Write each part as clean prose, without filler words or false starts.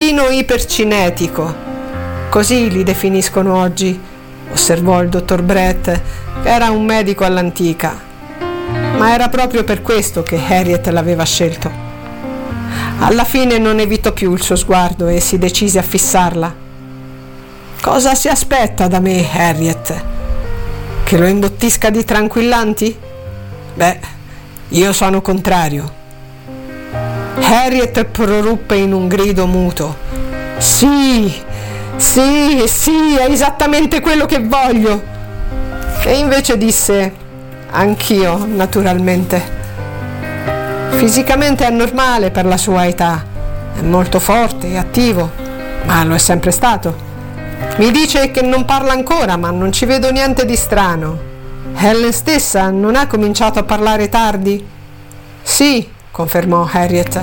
bambino ipercinetico. Così li definiscono oggi, osservò il dottor Brett, che era un medico all'antica. Ma era proprio per questo che Harriet l'aveva scelto. Alla fine non evitò più il suo sguardo e si decise a fissarla. Cosa si aspetta da me, Harriet? Che lo imbottisca di tranquillanti? Beh, io sono contrario. Harriet proruppe in un grido muto. Sì, è esattamente quello che voglio. E invece disse: anch'io, naturalmente. Fisicamente è normale per la sua età, è molto forte e attivo, ma lo è sempre stato. Mi dice che non parla ancora, ma non ci vedo niente di strano. Helen stessa non ha cominciato a parlare tardi? Sì, confermò Harriet.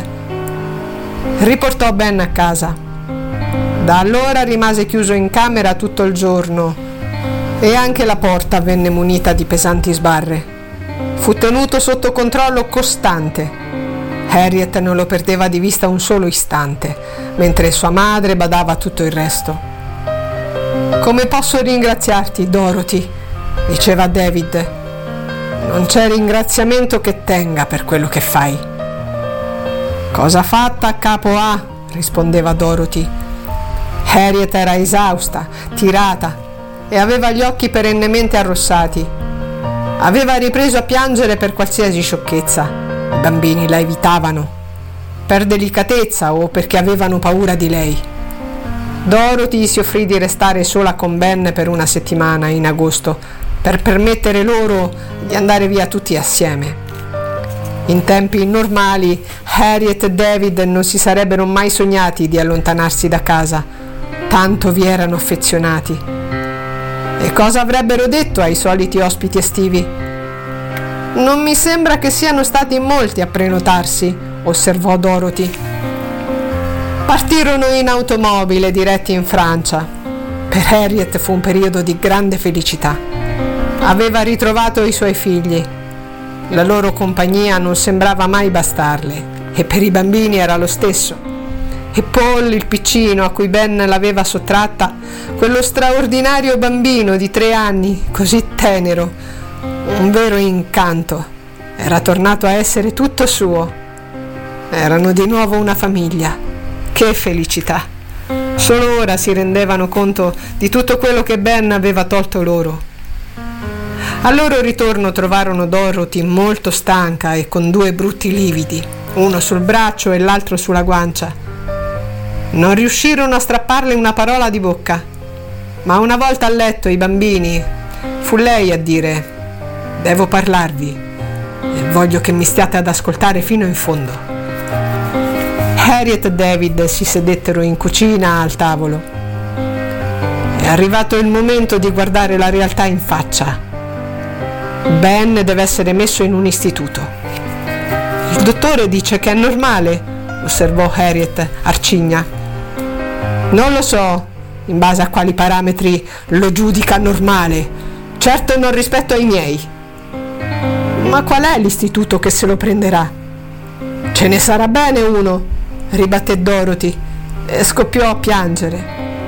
Riportò Ben a casa. Da allora rimase chiuso in camera tutto il giorno e anche la porta venne munita di pesanti sbarre. Fu tenuto sotto controllo costante. Harriet non lo perdeva di vista un solo istante, mentre sua madre badava a tutto il resto. Come posso ringraziarti, Dorothy? Diceva David. Non c'è ringraziamento che tenga per quello che fai. Cosa fatta a capo A? Rispondeva Dorothy. Harriet era esausta, tirata e aveva gli occhi perennemente arrossati. Aveva ripreso a piangere per qualsiasi sciocchezza. I bambini la evitavano, per delicatezza o perché avevano paura di lei. Dorothy si offrì di restare sola con Ben per una settimana in agosto, per permettere loro di andare via tutti assieme. In tempi normali, Harriet e David non si sarebbero mai sognati di allontanarsi da casa, tanto vi erano affezionati. E cosa avrebbero detto ai soliti ospiti estivi? Non mi sembra che siano stati in molti a prenotarsi, osservò Dorothy. Partirono in automobile diretti in Francia. Per Harriet fu un periodo di grande felicità. Aveva ritrovato i suoi figli. La loro compagnia non sembrava mai bastarle e per i bambini era lo stesso. E Paul, il piccino a cui Ben l'aveva sottratta, quello straordinario bambino di 3 anni, così tenero, un vero incanto, era tornato a essere tutto suo. Erano di nuovo una famiglia. Che felicità! Solo ora si rendevano conto di tutto quello che Ben aveva tolto loro. Al loro ritorno trovarono Dorothy molto stanca e con 2 brutti lividi, uno sul braccio e l'altro sulla guancia. Non riuscirono a strapparle una parola di bocca, ma una volta a letto i bambini, fu lei a dire: devo parlarvi e voglio che mi stiate ad ascoltare fino in fondo. Harriet e David si sedettero in cucina al tavolo. È arrivato il momento di guardare la realtà in faccia. Ben deve essere messo in un istituto. Il dottore dice che è normale, osservò Harriet, arcigna. Non lo so in base a quali parametri lo giudica normale. Certo non rispetto ai miei. Ma qual è l'istituto che se lo prenderà? Ce ne sarà bene uno, ribatté Dorothy e scoppiò a piangere.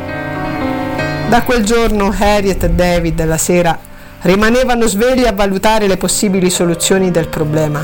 Da quel giorno Harriet e David la sera rimanevano svegli a valutare le possibili soluzioni del problema.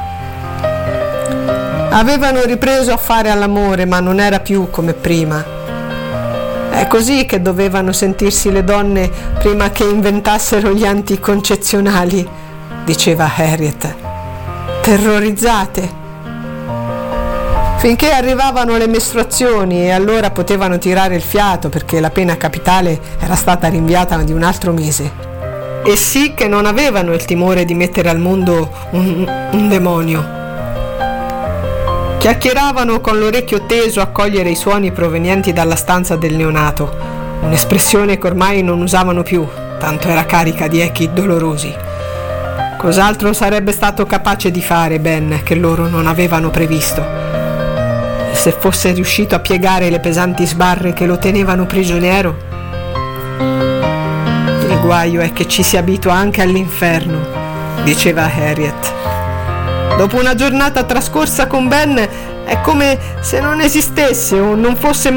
Avevano ripreso a fare all'amore, ma non era più come prima. È così che dovevano sentirsi le donne prima che inventassero gli anticoncezionali, diceva Harriet, terrorizzate. Finché arrivavano le mestruazioni e allora potevano tirare il fiato perché la pena capitale era stata rinviata di un altro mese. E sì che non avevano il timore di mettere al mondo un demonio. Chiacchieravano con l'orecchio teso a cogliere i suoni provenienti dalla stanza del neonato, un'espressione che ormai non usavano più, tanto era carica di echi dolorosi. Cos'altro sarebbe stato capace di fare Ben che loro non avevano previsto? Se fosse riuscito a piegare le pesanti sbarre che lo tenevano prigioniero? Il guaio è che ci si abitua anche all'inferno, diceva Harriet. Dopo una giornata trascorsa con Ben è come se non esistesse o non fosse